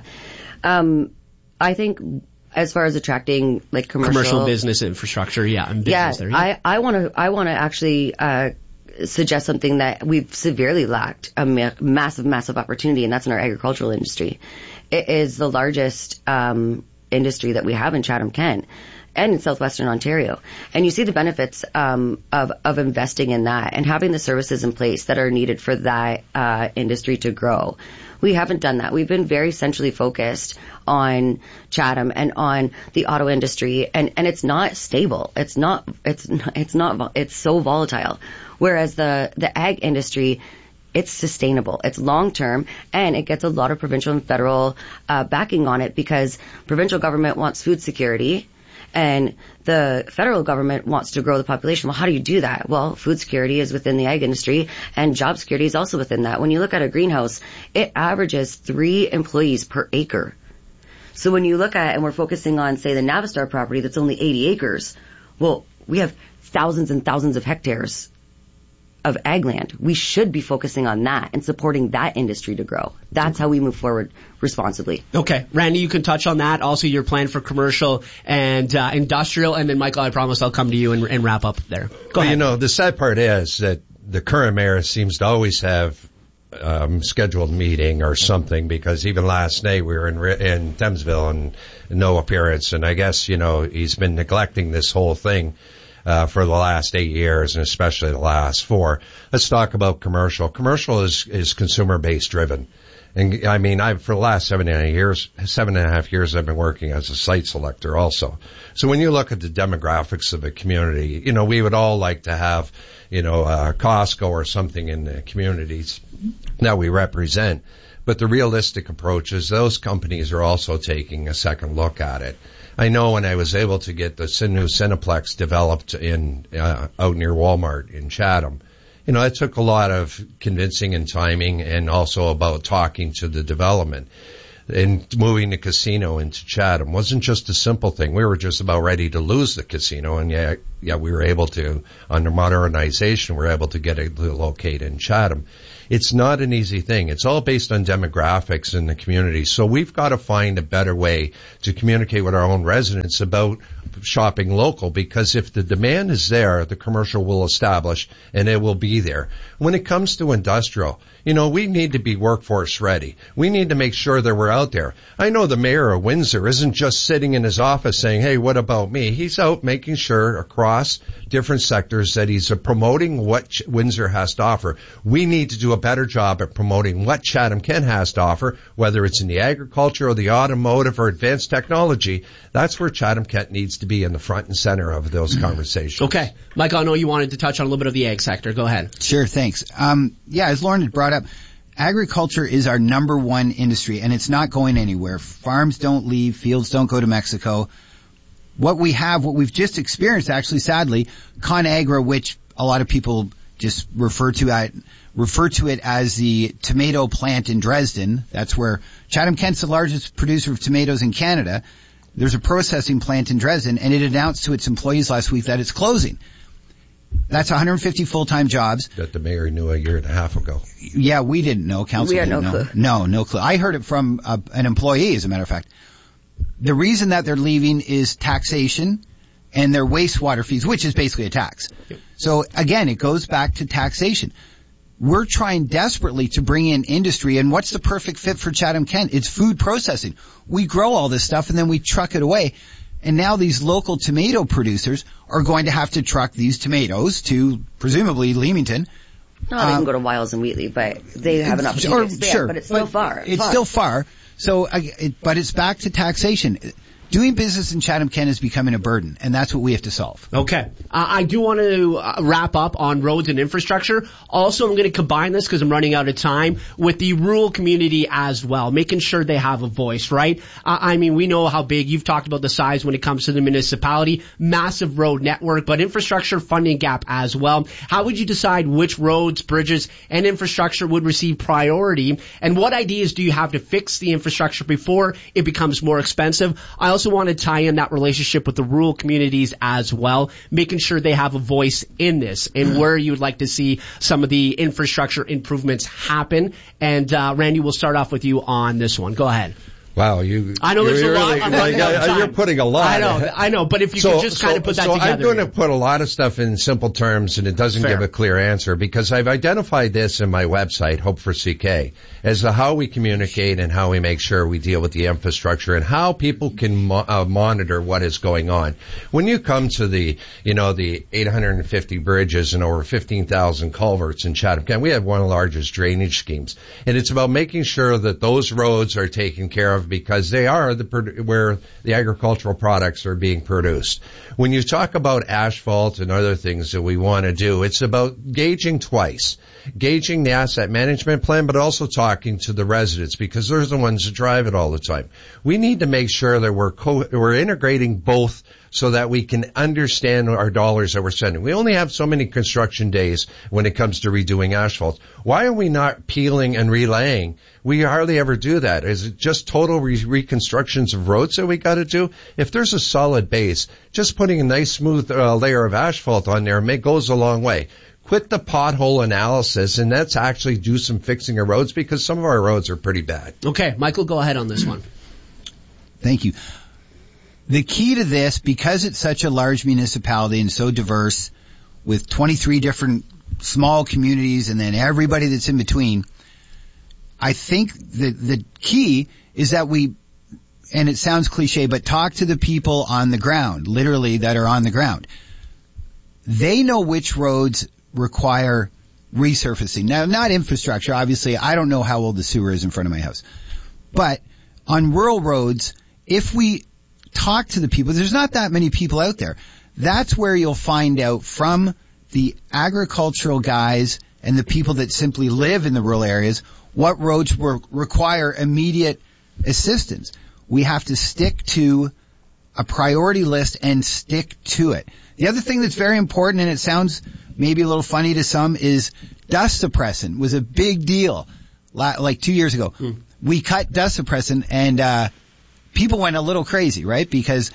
Um, I think as far as attracting like commercial, commercial business infrastructure, yeah, and business yeah, there. Yeah, I, I want to, I want to actually, uh, suggest something that we've severely lacked a ma- massive, massive opportunity, and that's in our agricultural industry. It is the largest, um, industry that we have in Chatham-Kent and in southwestern Ontario. And you see the benefits um, of, of investing in that and having the services in place that are needed for that uh, industry to grow. We haven't done that. We've been very centrally focused on Chatham and on the auto industry, and, and it's not stable. It's not, it's not, it's not, it's so volatile. Whereas the, the ag industry, it's sustainable, it's long-term, and it gets a lot of provincial and federal uh, backing on it because provincial government wants food security and the federal government wants to grow the population. Well, how do you do that? Well, food security is within the ag industry, and job security is also within that. When you look at a greenhouse, it averages three employees per acre. So when you look at, and we're focusing on, say, the Navistar property that's only eighty acres, well, we have thousands and thousands of hectares of ag land. We should be focusing on that and supporting that industry to grow. That's how we move forward responsibly. Okay. Randy, you can touch on that. Also, your plan for commercial and uh, industrial. And then, Michael, I promise I'll come to you and, and wrap up there. Go well, ahead. You know, the sad part is that the current mayor seems to always have um scheduled meeting or something, because even last night we were in in Thamesville and no appearance. And I guess, you know, he's been neglecting this whole thing Uh, for the last eight years, and especially the last four. Let's talk about commercial. Commercial is, is consumer-based driven. And I mean, I've, for the last seven and a half years, seven and a half years, I've been working as a site selector also. So when you look at the demographics of a community, you know, we would all like to have, you know, uh, Costco or something in the communities that we represent. But the realistic approach is those companies are also taking a second look at it. I know when I was able to get the new Cineplex developed in uh, out near Walmart in Chatham, You know, it took a lot of convincing and timing, and also about talking to the development. And moving the casino into Chatham wasn't just a simple thing. We were just about ready to lose the casino, and yeah, yeah, we were able to, under modernization, we were able to get it to locate in Chatham. It's not an easy thing. It's all based on demographics in the community. So we've got to find a better way to communicate with our own residents about shopping local, because if the demand is there, the commercial will establish and it will be there. When it comes to industrial, you know, we need to be workforce ready. We need to make sure that we're out there. I know the mayor of Windsor isn't just sitting in his office saying, hey, what about me? He's out making sure across different sectors that he's promoting what Ch- Windsor has to offer. We need to do a better job at promoting what Chatham-Kent has to offer, whether it's in the agriculture or the automotive or advanced technology. That's where Chatham-Kent needs to be in the front and center of those conversations. Okay. Michael, I know you wanted to touch on a little bit of the ag sector. Go ahead. Sure, thanks. Um, yeah, as Lauren had brought up, agriculture is our number one industry, and it's not going anywhere. Farms don't leave, fields don't go to Mexico. What we have, what we've just experienced, actually, sadly, ConAgra, which a lot of people just refer to at, refer to it as the tomato plant in Dresden. That's where Chatham-Kent's the largest producer of tomatoes in Canada. There's a processing plant in Dresden, and it announced to its employees last week that it's closing. That's one hundred fifty full-time jobs. That the mayor knew a year and a half ago. Yeah, we didn't know. Council we had didn't no know. clue. No, no clue. I heard it from a, an employee, as a matter of fact. The reason that they're leaving is taxation and their wastewater fees, which is basically a tax. Yep. So again, it goes back to taxation. We're trying desperately to bring in industry, and what's the perfect fit for Chatham-Kent? It's food processing. We grow all this stuff and then we truck it away. And now these local tomato producers are going to have to truck these tomatoes to, presumably, Leamington. No, they um, can go to Wiles and Wheatley, but they have an opportunity or, to stay, sure, but it's still but far. It's far. still far. So, uh, it, but it's back to taxation. Doing business in Chatham-Kent is becoming a burden, and that's what we have to solve. Okay. Uh, I do want to uh, wrap up on roads and infrastructure. Also, I'm going to combine this, because I'm running out of time, with the rural community as well, making sure they have a voice, right? Uh, I mean, we know how big, you've talked about the size when it comes to the municipality, massive road network, but infrastructure funding gap as well. How would you decide which roads, bridges, and infrastructure would receive priority? And what ideas do you have to fix the infrastructure before it becomes more expensive? I also want to tie in that relationship with the rural communities as well, making sure they have a voice in this and where you would like to see some of the infrastructure improvements happen. And uh, Randy, we'll start off with you on this one. Go ahead. Wow, you. I know there's a lot. Really, I'm running out of time. You're putting a lot. I know, I know. But if you so, could just so, kind of put that so together. I'm going to put a lot of stuff in simple terms, and it doesn't Fair. give a clear answer, because I've identified this in my website, Hope for C K, as to how we communicate and how we make sure we deal with the infrastructure and how people can mo- uh, monitor what is going on. When you come to the, you know, the eight hundred fifty bridges and over fifteen thousand culverts in Chatham-Kent, we have one of the largest drainage schemes, and it's about making sure that those roads are taken care of, because they are the where the agricultural products are being produced. When you talk about asphalt and other things that we want to do, it's about gauging twice. Gauging the asset management plan, but also talking to the residents, because they're the ones that drive it all the time. We need to make sure that we're co- we're integrating both, so that we can understand our dollars that we're spending. We only have so many construction days when it comes to redoing asphalt. Why are we not peeling and relaying? We hardly ever do that. Is it just total re- reconstructions of roads that we got to do? If there's a solid base, just putting a nice smooth uh, layer of asphalt on there may, goes a long way. Quit the pothole analysis, and let's actually do some fixing of roads, because some of our roads are pretty bad. Okay, Michael, go ahead on this one. Thank you. The key to this, because it's such a large municipality and so diverse, with twenty-three different small communities and then everybody that's in between, I think the the key is that we, and it sounds cliche, but talk to the people on the ground, literally that are on the ground. They know which roads require resurfacing. Now, not infrastructure, obviously. I don't know how old the sewer is in front of my house. But on rural roads, if we talk to the people, there's not that many people out there. That's where you'll find out from the agricultural guys and the people that simply live in the rural areas what roads will require immediate assistance. We have to stick to a priority list and stick to it. The other thing that's very important, and it sounds maybe a little funny to some, is dust suppressant was a big deal like two years ago. Mm. We cut dust suppressant and uh people went a little crazy, right? Because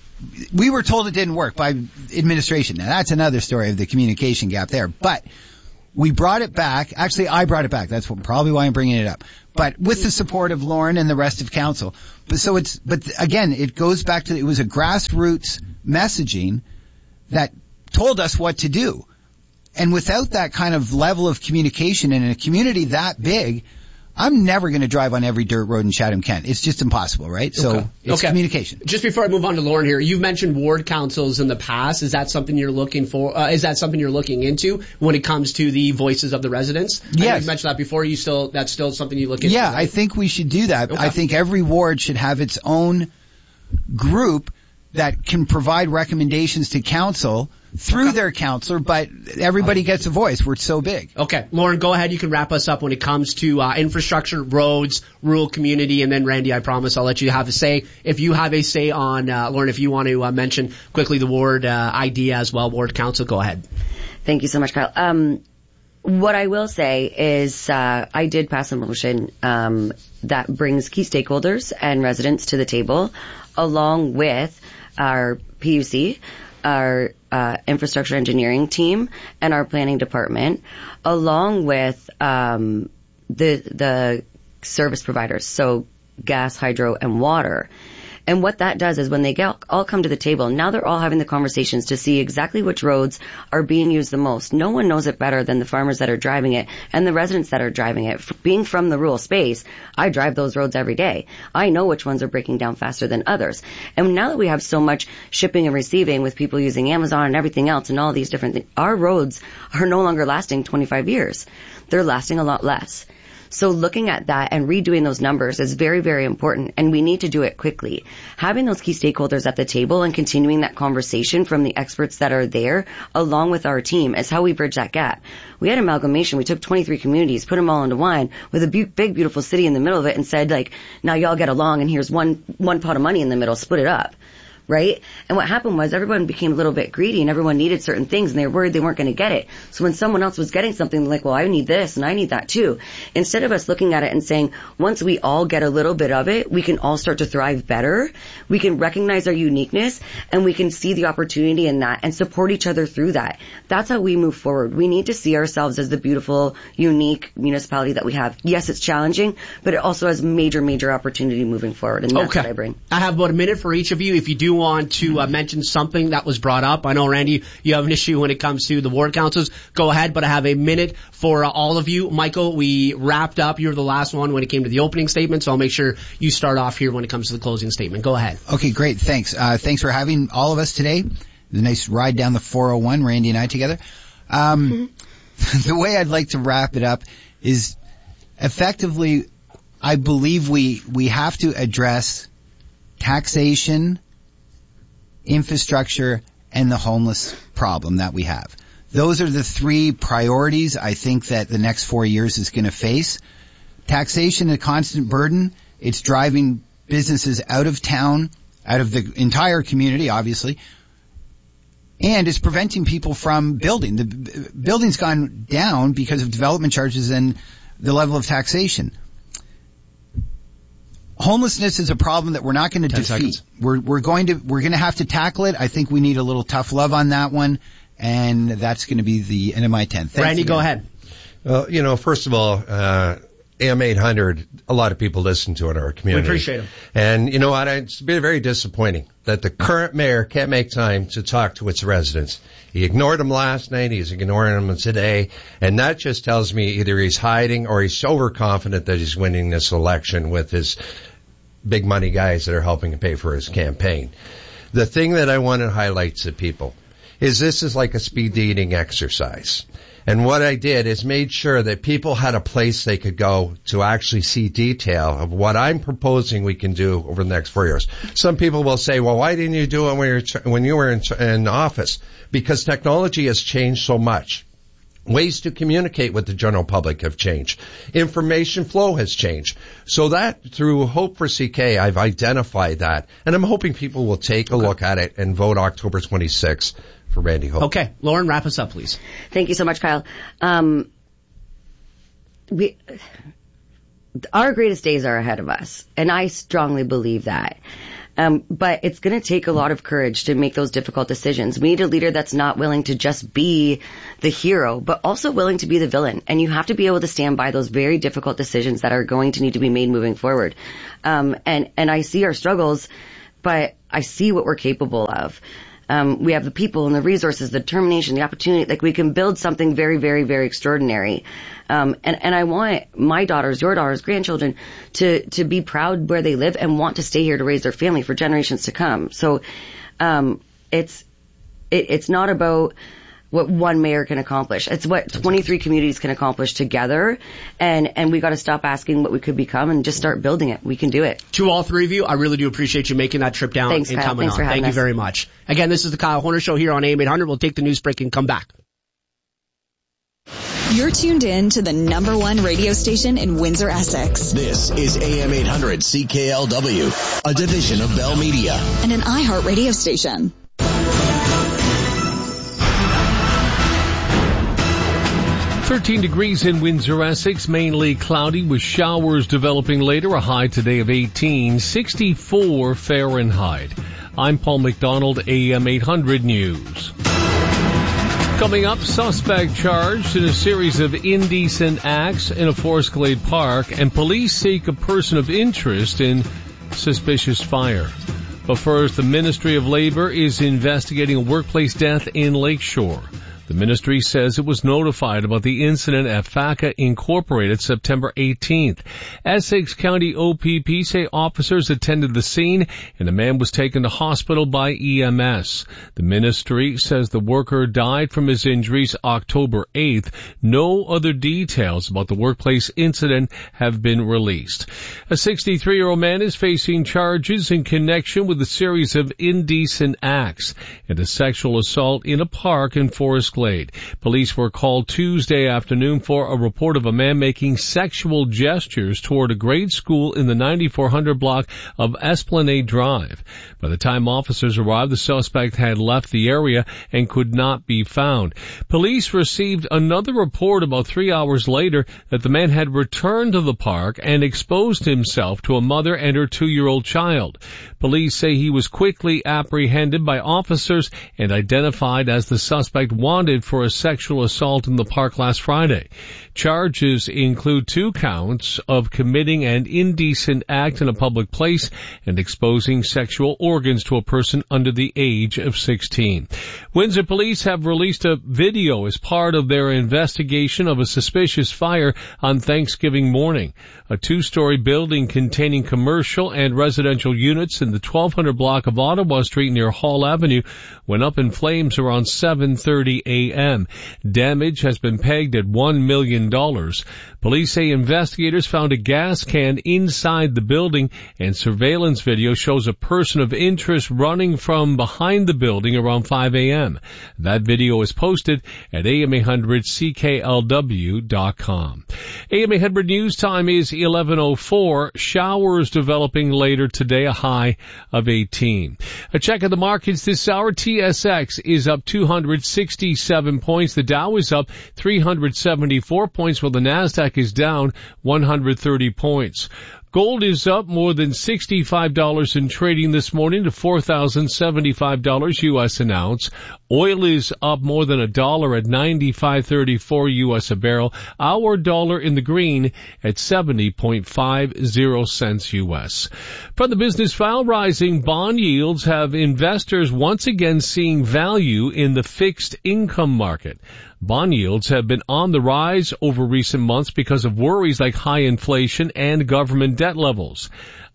we were told it didn't work by administration. Now that's another story of the communication gap there. But we brought it back. Actually, I brought it back. That's what, probably why I'm bringing it up. But with the support of Lauren and the rest of council. But so it's, but again, it goes back to, it was a grassroots messaging that told us what to do. And without that kind of level of communication in a community that big, I'm never going to drive on every dirt road in Chatham-Kent. It's just impossible, right? So okay. it's okay. communication. Just before I move on to Lauren here, you've mentioned ward councils in the past. Is that something you're looking for? Uh, is that something you're looking into when it comes to the voices of the residents? Yes. You mentioned that before. You still that's still something you look into? Yeah, right? I think we should do that. Okay. I think every ward should have its own group that can provide recommendations to council through okay. their counselor, but everybody gets a voice. We're so big. Okay. Lauren, go ahead. You can wrap us up when it comes to uh, infrastructure, roads, rural community, and then Randy, I promise I'll let you have a say. If you have a say on, uh, Lauren, if you want to uh, mention quickly the ward uh, idea as well, ward council, go ahead. Thank you so much, Kyle. Um, what I will say is uh, I did pass a motion um, that brings key stakeholders and residents to the table along with our P U C, our uh, infrastructure engineering team, and our planning department, along with um, the the service providers, so gas, hydro, and water. And what that does is when they get, all come to the table, now they're all having the conversations to see exactly which roads are being used the most. No one knows it better than the farmers that are driving it and the residents that are driving it. Being from the rural space, I drive those roads every day. I know which ones are breaking down faster than others. And now that we have so much shipping and receiving with people using Amazon and everything else and all these different things, our roads are no longer lasting twenty-five years. They're lasting a lot less. So looking at that and redoing those numbers is very, very important, and we need to do it quickly. Having those key stakeholders at the table and continuing that conversation from the experts that are there, along with our team, is how we bridge that gap. We had amalgamation. We took twenty-three communities, put them all into one, with a bu- big, beautiful city in the middle of it, and said, like, now y'all get along, and here's one one pot of money in the middle, split it up. Right? And what happened was everyone became a little bit greedy and everyone needed certain things and they were worried they weren't going to get it. So when someone else was getting something, they're like, well, I need this and I need that too. Instead of us looking at it and saying, once we all get a little bit of it, we can all start to thrive better. We can recognize our uniqueness and we can see the opportunity in that and support each other through that. That's how we move forward. We need to see ourselves as the beautiful, unique municipality that we have. Yes, it's challenging, but it also has major, major opportunity moving forward. And that's okay. what I bring. I have about a minute for each of you. If you do want to uh, mention something that was brought up. I know, Randy, you have an issue when it comes to the ward councils. Go ahead, but I have a minute for uh, all of you. Michael, we wrapped up. You were the last one when it came to the opening statement, so I'll make sure you start off here when it comes to the closing statement. Go ahead. Okay, great. Thanks. Uh, thanks for having all of us today. The nice ride down the four oh one, Randy and I together. Um, the way I'd like to wrap it up is effectively, I believe we, we have to address taxation, infrastructure, and the homeless problem that we have. Those are the three priorities I think that the next four years is going to face. Taxation, a constant burden. It's driving businesses out of town, out of the entire community, obviously. And it's preventing people from building. The b- building's gone down because of development charges and the level of taxation. Homelessness is a problem that we're not going to defeat. Seconds. We're we're going to we're going to have to tackle it. I think we need a little tough love on that one, and that's going to be the end of my ten. Thanks Randy, again. go ahead. Well, you know, first of all, uh, A M eight hundred, a lot of people listen to it in our community. We appreciate them. And you know what? It's been very disappointing that the current mayor can't make time to talk to its residents. He ignored them last night. He's ignoring them today. And that just tells me either he's hiding or he's overconfident that he's winning this election with his big money guys that are helping to pay for his campaign. The thing that I want to highlight to people is this is like a speed dating exercise. And what I did is made sure that people had a place they could go to actually see detail of what I'm proposing we can do over the next four years. Some people will say, well, why didn't you do it when you were, when you were in, in office? Because technology has changed so much. Ways to communicate with the general public have changed. Information flow has changed. So that, through Hope for C K, I've identified that. And I'm hoping people will take a okay. look at it and vote October twenty-sixth for Randy Hope. Okay. Lauren, wrap us up, please. Thank you so much, Kyle. Um, we, our greatest days are ahead of us, and I strongly believe that. Um, but it's going to take a lot of courage to make those difficult decisions. We need a leader that's not willing to just be the hero, but also willing to be the villain. And you have to be able to stand by those very difficult decisions that are going to need to be made moving forward. Um, and, and I see our struggles, but I see what we're capable of. Um, we have the people and the resources, the determination, the opportunity. Like, we can build something very, very, very extraordinary. Um, and, and I want my daughters, your daughters, grandchildren to, to be proud where they live and want to stay here to raise their family for generations to come. So, um, it's, it, it's not about what one mayor can accomplish. It's what twenty-three communities can accomplish together. And, and we got to stop asking what we could become and just start building it. We can do it. To all three of you, I really do appreciate you making that trip down Thanks, and Kyle. coming Thanks on. for having Thank us. you very much. Again, this is the Kyle Horner Show here on A M eight hundred. We'll take the news break and come back. You're tuned in to the number one radio station in Windsor, Essex. This is A M eight hundred C K L W, a division of Bell Media. And an iHeart radio station. thirteen degrees in Windsor, Essex, mainly cloudy with showers developing later, a high today of eighteen, sixty-four Fahrenheit. I'm Paul McDonald, A M eight hundred News. Coming up, suspect charged in a series of indecent acts in a Forest Glade park, and police seek a person of interest in suspicious fire. But first, the Ministry of Labor is investigating a workplace death in Lakeshore. The ministry says it was notified about the incident at F A C A Incorporated September eighteenth. Essex County O P P say officers attended the scene and the man was taken to hospital by E M S. The ministry says the worker died from his injuries October eighth. No other details about the workplace incident have been released. A sixty-three-year-old man is facing charges in connection with a series of indecent acts and a sexual assault in a park in Forest Glade. Police were called Tuesday afternoon for a report of a man making sexual gestures toward a grade school in the ninety-four hundred block of Esplanade Drive. By the time officers arrived, the suspect had left the area and could not be found. Police received another report about three hours later that the man had returned to the park and exposed himself to a mother and her two-year-old child. Police say he was quickly apprehended by officers and identified as the suspect wanted for a sexual assault in the park last Friday. Charges include two counts of committing an indecent act in a public place and exposing sexual organs to a person under the age of sixteen. Windsor police have released a video as part of their investigation of a suspicious fire on Thanksgiving morning. A two-story building containing commercial and residential units in the twelve hundred block of Ottawa Street near Hall Avenue went up in flames around seven thirty a.m. Damage has been pegged at one million dollars. Police say investigators found a gas can inside the building, and surveillance video shows a person of interest running from behind the building around five a.m. That video is posted at A M eight hundred C K L W dot com. A M eight hundred News Time is eleven oh four. Showers developing later today, a high of eighteen. A check of the markets this hour. T S X is up two hundred sixty-seven points. The Dow is up three hundred seventy-four points, while the Nasdaq is down one hundred thirty points. Gold is up more than sixty-five dollars in trading this morning to four thousand seventy-five dollars U S an ounce. Oil is up more than a dollar at ninety-five thirty-four U S a barrel. Our dollar in the green at seventy point five zero cents U S. From the business file, rising bond yields have investors once again seeing value in the fixed income market. Bond yields have been on the rise over recent months because of worries like high inflation and government debt levels.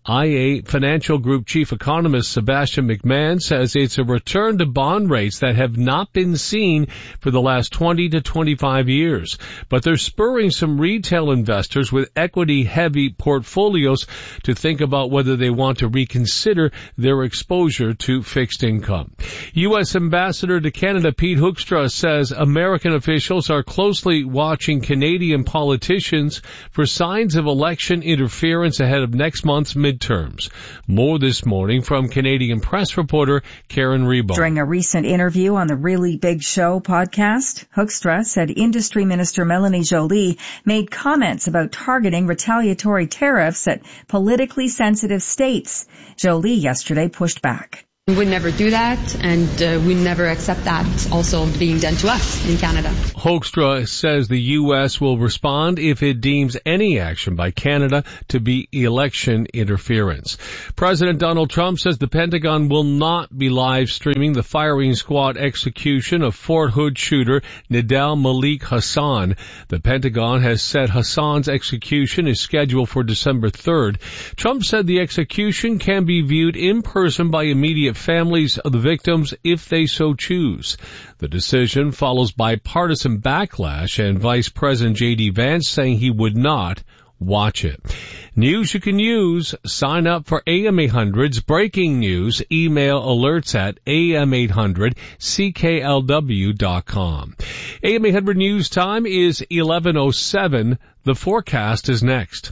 I A Financial Group Chief Economist Sebastian McMahon says it's a return to bond rates that have not been seen for the last twenty to twenty-five years. But they're spurring some retail investors with equity-heavy portfolios to think about whether they want to reconsider their exposure to fixed income. U S Ambassador to Canada Pete Hoekstra says American officials are closely watching Canadian politicians for signs of election interference ahead of next month's midterms. Terms. More this morning from Canadian press reporter Karen Rebo. During a recent interview on the Really Big Show podcast, Hoekstra said Industry Minister Melanie Joly made comments about targeting retaliatory tariffs at politically sensitive states. Joly yesterday pushed back. We would never do that, and uh, we never accept that also being done to us in Canada. Hoekstra says the U S will respond if it deems any action by Canada to be election interference. President Donald Trump says the Pentagon will not be live streaming the firing squad execution of Fort Hood shooter Nidal Malik Hassan. The Pentagon has said Hassan's execution is scheduled for December third. Trump said the execution can be viewed in person by immediate families of the victims if they so choose. The decision follows bipartisan backlash and Vice President J D Vance saying he would not watch it. News you can use. Sign up for A M eight hundred's breaking news email alerts at A M eight hundred C K L W dot com. A M eight hundred news time is eleven oh seven. The forecast is next.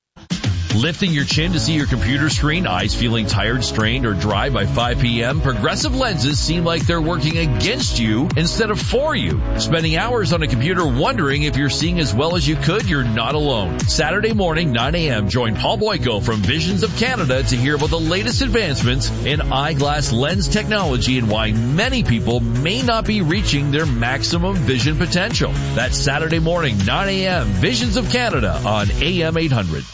Lifting your chin to see your computer screen, eyes feeling tired, strained, or dry by five p.m., Progressive lenses seem like they're working against you instead of for you. Spending hours on a computer wondering if you're seeing as well as you could, you're not alone. Saturday morning, nine a.m., join Paul Boyko from Visions of Canada to hear about the latest advancements in eyeglass lens technology and why many people may not be reaching their maximum vision potential. That's Saturday morning, nine a.m., Visions of Canada on A M eight hundred.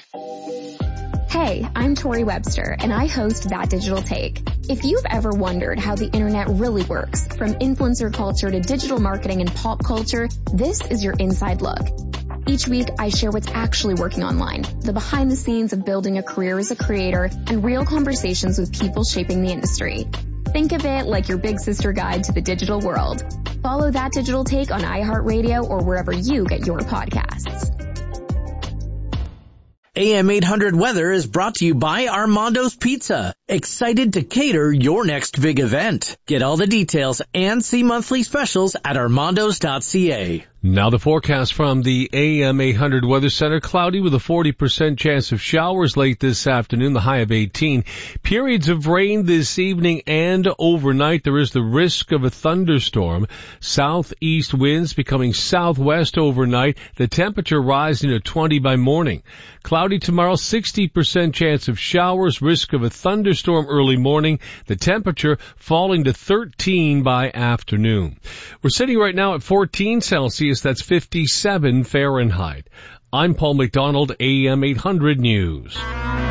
Hey, I'm Tori Webster, and I host That Digital Take. If you've ever wondered how the internet really works, from influencer culture to digital marketing and pop culture, this is your inside look. Each week, I share what's actually working online, the behind the scenes of building a career as a creator, and real conversations with people shaping the industry. Think of it like your big sister guide to the digital world. Follow That Digital Take on iHeartRadio or wherever you get your podcasts. A M eight hundred Weather is brought to you by Armando's Pizza. Excited to cater your next big event. Get all the details and see monthly specials at armandos dot c a. Now the forecast from the A M eight hundred Weather Center. Cloudy with a forty percent chance of showers late this afternoon, the high of eighteen. Periods of rain this evening and overnight. There is the risk of a thunderstorm. Southeast winds becoming southwest overnight. The temperature rising to twenty by morning. Cloudy tomorrow, sixty percent chance of showers, risk of a thunderstorm early morning. The temperature falling to thirteen by afternoon. We're sitting right now at fourteen Celsius. That's fifty-seven Fahrenheit. I'm Paul McDonald, A M eight hundred News.